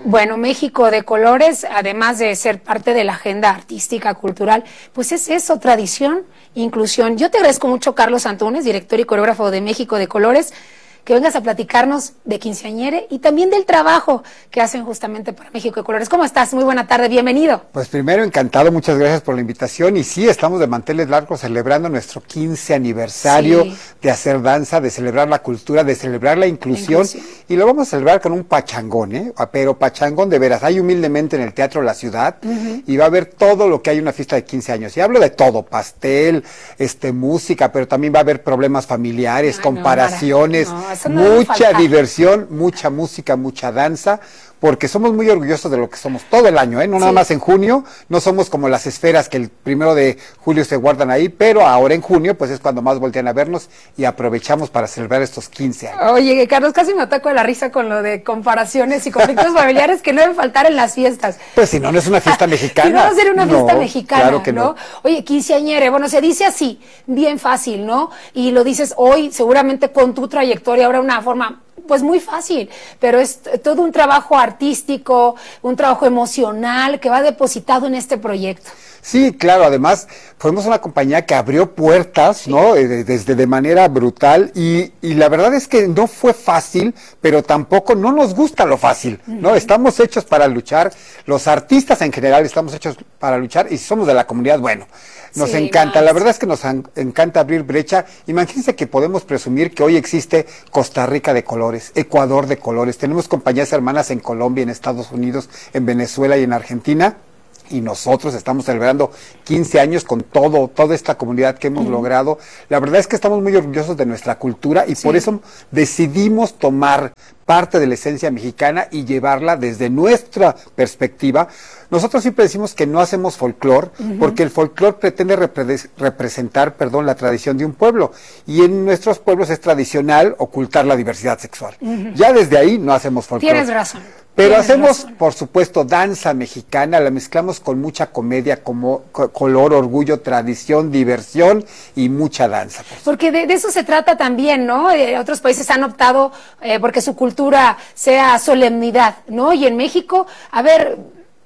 Bueno, México de Colores, además de ser parte de la agenda artística, cultural, pues es eso, tradición, inclusión. Yo te agradezco mucho, Carlos Antunes, director y coreógrafo de México de Colores, que vengas a platicarnos de Quinceañere y también del trabajo que hacen justamente para México de Colores. ¿Cómo estás? Muy buena tarde, bienvenido. Pues primero, encantado, muchas gracias por la invitación. Y sí, estamos de manteles largos celebrando nuestro 15 aniversario de hacer danza, de celebrar la cultura, de celebrar la inclusión. Y lo vamos a celebrar con un pachangón, pero pachangón de veras. Hay humildemente en el Teatro La Ciudad y va a haber todo lo que hay en una fiesta de 15 años. Y hablo de todo, pastel, música, pero también va a haber problemas familiares, comparaciones. Mucha diversión, mucha música, mucha danza, porque somos muy orgullosos de lo que somos todo el año, no nada más en junio, no somos como las esferas que el 1 de julio se guardan ahí, pero ahora en junio pues es cuando más voltean a vernos y aprovechamos para celebrar estos 15 años. Oye, Carlos, casi me ataco de la risa con lo de comparaciones y conflictos familiares que no deben faltar en las fiestas. Pues si no, no es una fiesta mexicana. Si no va a ser una fiesta mexicana, claro que no. Oye, quinceañere, bueno, se dice así, bien fácil, ¿no? Y lo dices hoy, seguramente con tu trayectoria, ahora una forma pues muy fácil, pero es todo un trabajo artístico, un trabajo emocional que va depositado en este proyecto. Sí, claro, además fuimos una compañía que abrió puertas, ¿no? Desde de manera brutal y la verdad es que no fue fácil, pero tampoco no nos gusta lo fácil, ¿no? Estamos hechos para luchar, los artistas en general estamos hechos para luchar y si somos de la comunidad, bueno, nos encanta, la verdad es que nos encanta abrir brecha. Imagínense que podemos presumir que hoy existe Costa Rica de Colores, Ecuador de Colores, tenemos compañías hermanas en Colombia, en Estados Unidos, en Venezuela y en Argentina. Y nosotros estamos celebrando 15 años con toda esta comunidad que hemos logrado. La verdad es que estamos muy orgullosos de nuestra cultura y por eso decidimos tomar parte de la esencia mexicana y llevarla desde nuestra perspectiva. Nosotros siempre decimos que no hacemos folclore, porque el folclore pretende representar, la tradición de un pueblo. Y en nuestros pueblos es tradicional ocultar la diversidad sexual. Ya desde ahí no hacemos folclore. Tienes razón. Pero hacemos, por supuesto, danza mexicana, la mezclamos con mucha comedia, como color, orgullo, tradición, diversión y mucha danza. Porque de eso se trata también, ¿no? Otros países han optado porque su cultura sea solemnidad, ¿no? Y en México, a ver,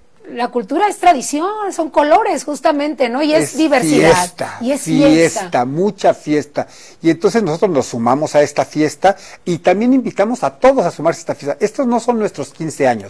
la cultura es tradición, son colores justamente, ¿no? Y es diversidad. Fiesta, y es fiesta, mucha fiesta. Y entonces nosotros nos sumamos a esta fiesta y también invitamos a todos a sumarse a esta fiesta. Estos no son nuestros 15 años.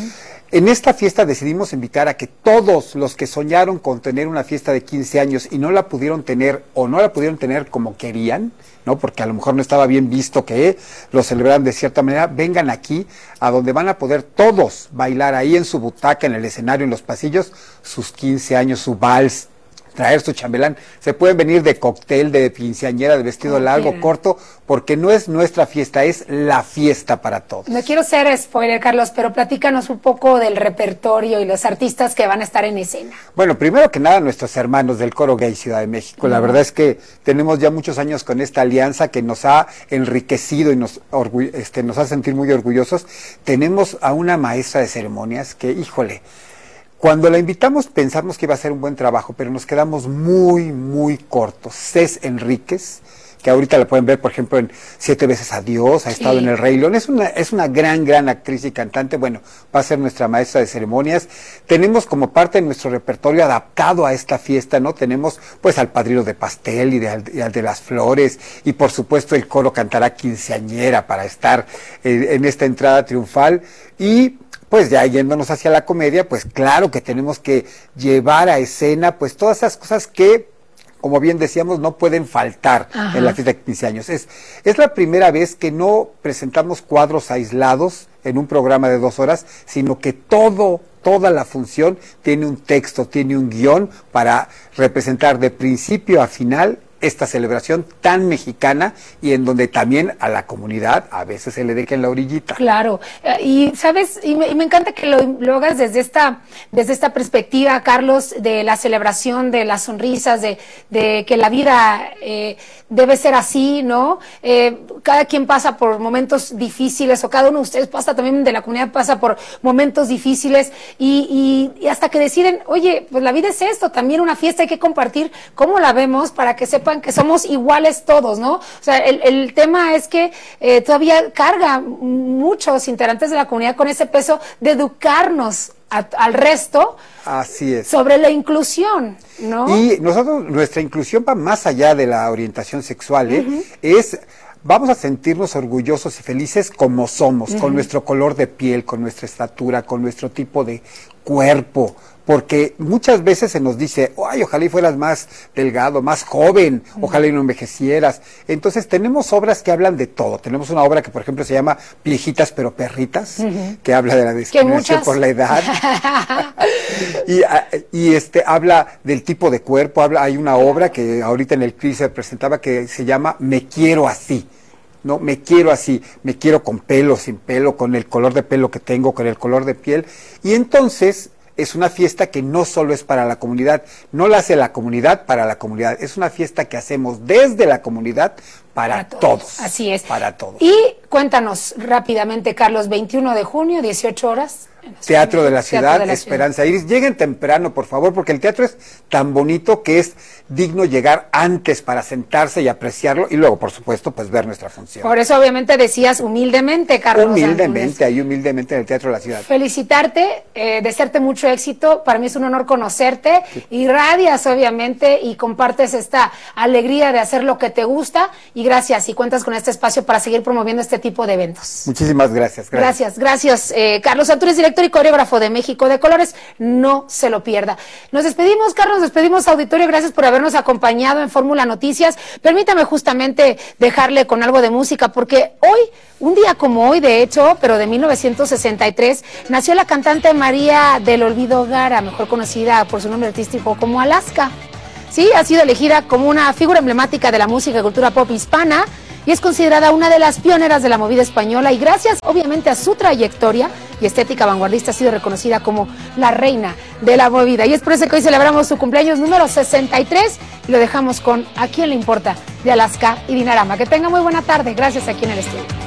En esta fiesta decidimos invitar a que todos los que soñaron con tener una fiesta de 15 años y no la pudieron tener o no la pudieron tener como querían, ¿no? Porque a lo mejor no estaba bien visto que lo celebraran de cierta manera, vengan aquí a donde van a poder todos bailar ahí en su butaca, en el escenario, en los pasillos, sus 15 años, su vals, traer su chambelán. Se pueden venir de cóctel, de quinceañera, de vestido largo, corto, porque no es nuestra fiesta, es la fiesta para todos. No quiero ser spoiler, Carlos, pero platícanos un poco del repertorio y los artistas que van a estar en escena. Bueno, primero que nada, nuestros hermanos del Coro Gay Ciudad de México. La verdad es que tenemos ya muchos años con esta alianza que nos ha enriquecido y nos hace sentir muy orgullosos. Tenemos a una maestra de ceremonias que, híjole, cuando la invitamos pensamos que iba a ser un buen trabajo, pero nos quedamos muy, muy cortos. Cés Enríquez, que ahorita la pueden ver, por ejemplo, en 7 veces Adiós, ha estado en El Rey León, es una gran actriz y cantante, bueno, va a ser nuestra maestra de ceremonias. Tenemos como parte de nuestro repertorio adaptado a esta fiesta, ¿no? Tenemos pues al Padrino de Pastel y al de las Flores, y por supuesto el coro cantará Quinceañera para estar en esta entrada triunfal, y pues ya yéndonos hacia la comedia, pues claro que tenemos que llevar a escena pues todas esas cosas que, como bien decíamos, no pueden faltar en la fiesta de 15 años. Es la primera vez que no presentamos cuadros aislados en un programa de 2 horas, sino que toda la función tiene un texto, tiene un guión para representar de principio a final esta celebración tan mexicana y en donde también a la comunidad a veces se le deja en la orillita. Claro, y sabes, y me encanta que lo hagas desde esta perspectiva, Carlos, de la celebración, de las sonrisas, de que la vida debe ser así, ¿no? Cada quien pasa por momentos difíciles, o cada uno de ustedes pasa también, de la comunidad pasa por momentos difíciles, y hasta que deciden, oye, pues la vida es esto, también una fiesta, hay que compartir cómo la vemos para que sepan sepan que somos iguales todos, ¿no? O sea, el tema es que todavía carga muchos integrantes de la comunidad con ese peso de educarnos al resto. Así es. Sobre la inclusión, ¿no? Y nuestra inclusión va más allá de la orientación sexual, vamos a sentirnos orgullosos y felices como somos, con nuestro color de piel, con nuestra estatura, con nuestro tipo de cuerpo, porque muchas veces se nos dice, ay, ojalá y fueras más delgado, más joven, ojalá y no envejecieras. Entonces tenemos obras que hablan de todo. Tenemos una obra que, por ejemplo, se llama Viejitas pero Perritas, que habla de la discriminación por la edad. y habla del tipo de cuerpo. Hay una obra que ahorita en el CRIS se presentaba que se llama Me quiero así. No, me quiero así, me quiero con pelo, sin pelo, con el color de pelo que tengo, con el color de piel. Y entonces es una fiesta que no solo es para la comunidad, no la hace la comunidad para la comunidad, es una fiesta que hacemos desde la comunidad para todos. Así es. Para todos. Y cuéntanos rápidamente, Carlos, 21 de junio, 18 horas. Teatro de la Ciudad, Esperanza Iris. Lleguen temprano, por favor, porque el teatro es tan bonito que es digno llegar antes para sentarse y apreciarlo y luego, por supuesto, pues ver nuestra función. Por eso, obviamente, decías humildemente, Carlos. Humildemente, ahí humildemente en el Teatro de la Ciudad. Felicitarte, desearte mucho éxito. Para mí es un honor conocerte. Sí. Irradias, obviamente, y compartes esta alegría de hacer lo que te gusta. Y gracias, y cuentas con este espacio para seguir promoviendo este tipo de eventos. Muchísimas gracias. Gracias, Carlos Antúnez, director y coreógrafo de México de Colores. No se lo pierda. Nos despedimos, Carlos, nos despedimos, auditorio. Gracias por habernos acompañado en Fórmula Noticias. Permítame justamente dejarle con algo de música, porque hoy, un día como hoy, de hecho, pero de 1963, nació la cantante María del Olvido Gara, mejor conocida por su nombre artístico como Alaska. Sí, ha sido elegida como una figura emblemática de la música y cultura pop hispana y es considerada una de las pioneras de la movida española, y gracias obviamente a su trayectoria y estética vanguardista ha sido reconocida como la reina de la movida. Y es por eso que hoy celebramos su cumpleaños número 63 y lo dejamos con ¿A quién le importa?, de Alaska y Dinarama. Que tenga muy buena tarde. Gracias aquí en el estudio.